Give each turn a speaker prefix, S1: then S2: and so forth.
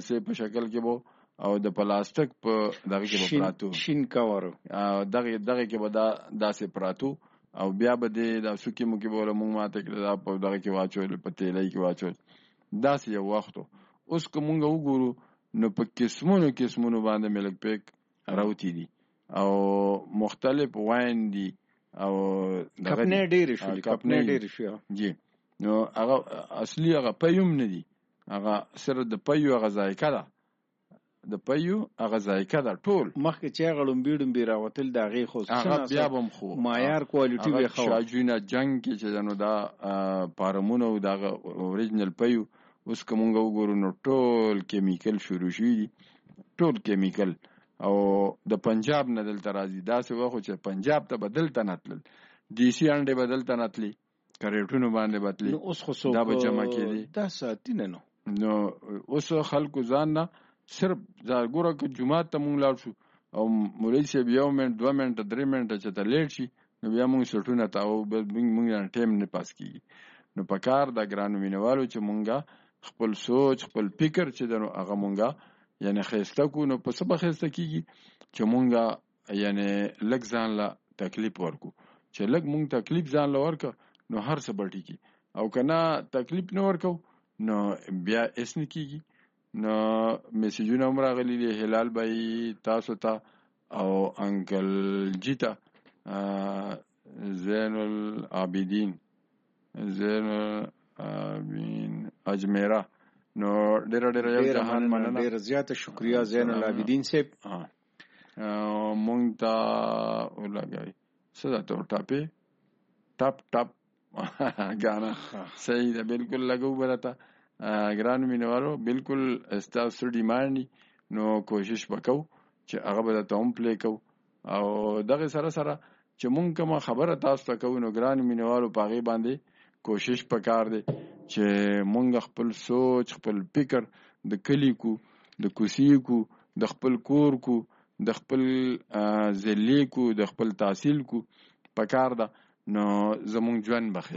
S1: کاسې په شکل کې به او د پلاستیک په دغه کې به پراتو
S2: شین کور
S1: دغه کې به داسې پراتو او بیا به د سوکي مو کې به موږ ماته کړل په دغه کې واچول په تیلای کې واچول داسې یو وخت اوس که مونږ وګورو نو په قسمونو باندې ملک پیک راوتی دي او مختلف واین دي او
S2: کپنه ډېر شو
S1: جی نو هغه اصلي هغه پيوم نه دي هغه سره د پيو هغه ذایقه ده د پيو هغه ذایقه ده ټول
S2: مخکې چې غړم بي راوتل دا غي خو
S1: څنګه بیا بم خو
S2: معیار کوالټي به خو
S1: شاجونه جنگ کې چې نو دا پارمونو دا اوریجنل پيو اوس کومه وګورو نو ټول کیمیکل شروع شي ټول کیمیکل او د پنجاب نه دلته راځي دا څه وخت چې پنجاب ته بدلته نتل ډي سي انډه بدلته نتلی کریټونو باندې بدلی
S2: نو اوس خو
S1: دا به جمع کړي
S2: دا ساتینه
S1: نو اوس خلکو ځان نه صرف ځګوره ک جمعه ته مونږ لاړ شو او مولوی صاحب 1 منټ 2 منټ 3 منټ چې ته لیټ شي نو بیا مونږ سټونه تا او مونږ ټیم نه پاس کیږي نو پکار دا ګرانو مینوالو چې مونږه خپل سوچ خپل فکر چې دنو هغه مونږه یعنی خسته کو نو په سبا خسته کیږي چې مونږه یعنی لږ ځان لا تکلیف ورکو چې لږ مونږ تکلیف ځان لا ورکو نو هر څه بلټی کی او کنا تکلیف نه ورکو نو بیا اسن کیږي نو میسیجونه عمر غلی دی هلال بای تاسو ته او انکل جیتا زین العابدین اجمیرا نو ډېر یو جهان مننه
S2: ډېر زیاته شکریا زین العابدین صاحب
S1: مونږ ته ولګای صدا ته ټاپ गाना सही ده बिल्कुल लगो برتا ګران مینوالو بالکل استاسو ډیماند نو کوشش وکاو چې هغه به ته هم پلی کو او دغه سره چې مونږ کوم خبره تاسو ته کوو نو ګران مینوالو پاغي باندې کوشش وکړ دي چې مونږ خپل سوچ خپل فکر د کلی کو د کوسی کو د خپل کور کو د خپل ځلی کو د خپل تحصیل کو پکار ده نو زمونږ ژوند بخیر